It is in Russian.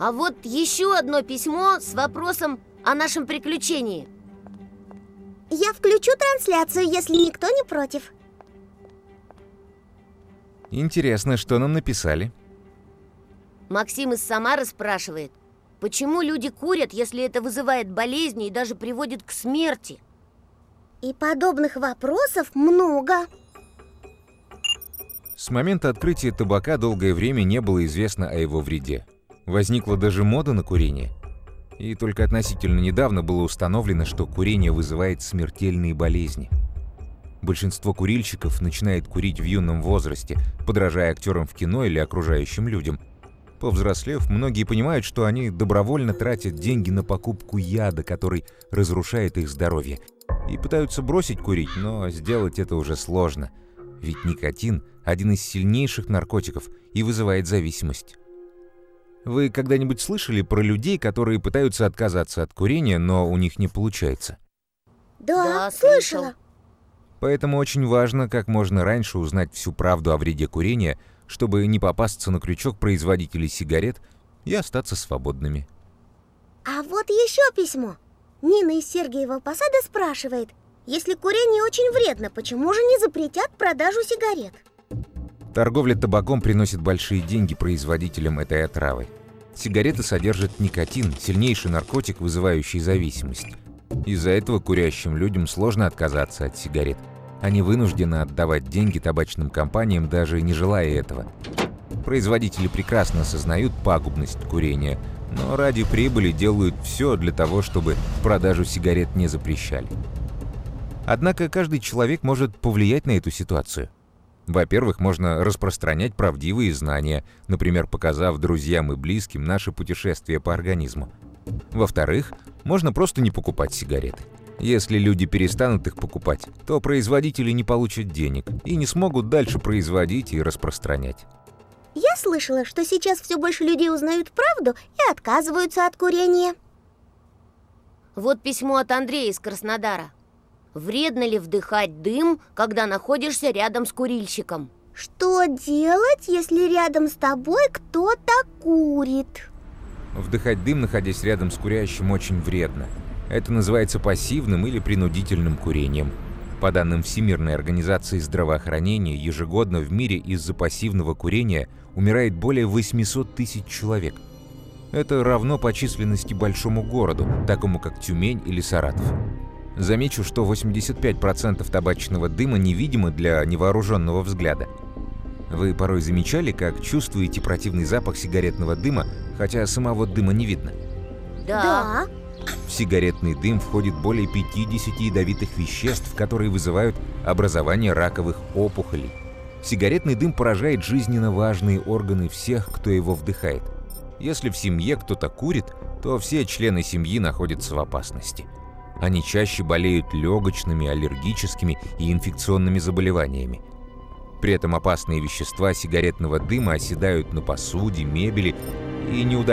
А вот еще одно письмо с вопросом о нашем приключении. Я включу трансляцию, если никто не против. Интересно, что нам написали? Максим из Самары спрашивает, почему люди курят, если это вызывает болезни и даже приводит к смерти? И подобных вопросов много. С момента открытия табака долгое время не было известно о его вреде. Возникла даже мода на курение. И только относительно недавно было установлено, что курение вызывает смертельные болезни. Большинство курильщиков начинает курить в юном возрасте, подражая актерам в кино или окружающим людям. Повзрослев, многие понимают, что они добровольно тратят деньги на покупку яда, который разрушает их здоровье, и пытаются бросить курить, но сделать это уже сложно. Ведь никотин – один из сильнейших наркотиков и вызывает зависимость. Вы когда-нибудь слышали про людей, которые пытаются отказаться от курения, но у них не получается? Да, слышал. слышала. Поэтому очень важно как можно раньше узнать всю правду о вреде курения, чтобы не попасться на крючок производителей сигарет и остаться свободными. А вот еще письмо. Нина из Сергиева Посада спрашивает, если курение очень вредно, почему же не запретят продажу сигарет? Торговля табаком приносит большие деньги производителям этой отравы. Сигареты содержат никотин, сильнейший наркотик, вызывающий зависимость. Из-за этого курящим людям сложно отказаться от сигарет. Они вынуждены отдавать деньги табачным компаниям, даже не желая этого. Производители прекрасно осознают пагубность курения, но ради прибыли делают все для того, чтобы продажу сигарет не запрещали. Однако каждый человек может повлиять на эту ситуацию. Во-первых, можно распространять правдивые знания, например, показав друзьям и близким наше путешествие по организму. Во-вторых, можно просто не покупать сигареты. Если люди перестанут их покупать, то производители не получат денег и не смогут дальше производить и распространять. Я слышала, что сейчас все больше людей узнают правду и отказываются от курения. Вот письмо от Андрея из Краснодара. Вредно ли вдыхать дым, когда находишься рядом с курильщиком? Что делать, если рядом с тобой кто-то курит? Вдыхать дым, находясь рядом с курящим, очень вредно. Это называется пассивным или принудительным курением. По данным Всемирной организации здравоохранения, ежегодно в мире из-за пассивного курения умирает более 800 тысяч человек. Это равно по численности большому городу, такому как Тюмень или Саратов. Замечу, что 85% табачного дыма невидимы для невооруженного взгляда. Вы порой замечали, как чувствуете противный запах сигаретного дыма, хотя самого дыма не видно? Да. В сигаретный дым входит более 50 ядовитых веществ, которые вызывают образование раковых опухолей. Сигаретный дым поражает жизненно важные органы всех, кто его вдыхает. Если в семье кто-то курит, то все члены семьи находятся в опасности. Они чаще болеют легочными, аллергическими и инфекционными заболеваниями. При этом опасные вещества сигаретного дыма оседают на посуде, мебели и не удаляются